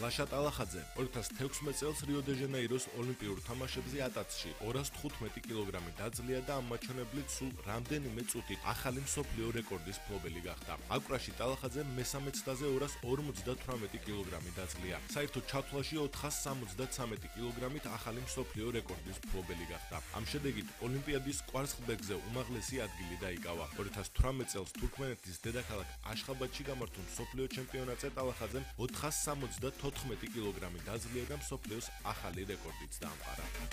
ლაშა ტალახაძე 2016 წელს რიო-დე-ჟანეიროს ოლიმპიურ თამაშებზე ატაცში 215 კილოგრამი დაძლია და ამ მაჩვენებლით სულ რამდენიმე წუთით ახალი მსოფლიო რეკორდის მფლობელი გახდა. აკვრაში ტალახაძე მესამე ცდაზე 258 კილოგრამი დაძლია. საერთო ჩათვლაში 473 კილოგრამით ახალი მსოფლიო რეკორდის მფლობელი გახდა. ამ შედეგით ოლიმპიადის კვარცხლბეკზე უმაღლესი ადგილი დაიკავა. 2018 წელს თურქმენეთის დედაქალაქ აშხაბადში გამართულ მსოფლიო ჩემპიონატზე ტალახაძემ 474 კილოგრამი დაძლია და მსოფლიოს ახალი რეკორდიც დაამყარა.